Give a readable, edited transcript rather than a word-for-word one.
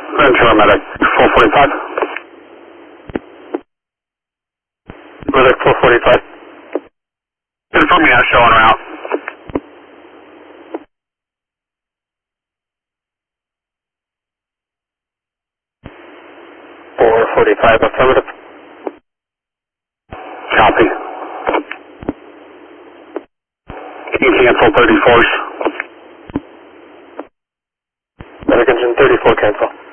Ventura Medic 445. Medic 445. Confirm me, show en route. 445, affirmative. Copy. Can you cancel 34s? Medic engine 34, cancel.